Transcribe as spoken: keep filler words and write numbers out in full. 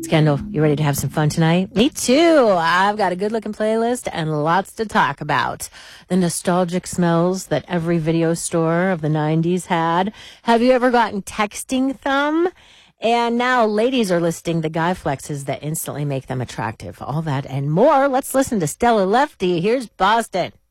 Kendall, you ready to have some fun tonight? Me too. I've got a good-looking playlist and lots to talk about. The nostalgic smells that every video store of the nineties had. Have you ever gotten texting thumb? And now ladies are listing the guy flexes that instantly make them attractive. All that and more. Let's listen to Stella Lefty. Here's Boston.